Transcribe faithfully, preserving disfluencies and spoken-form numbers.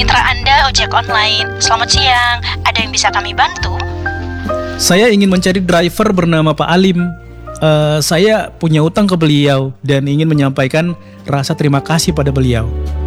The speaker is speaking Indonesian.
mitra Anda ojek online. Selamat siang, ada yang bisa kami bantu? Saya ingin mencari driver bernama Pak Alim. Uh, saya punya utang ke beliau dan ingin menyampaikan rasa terima kasih pada beliau.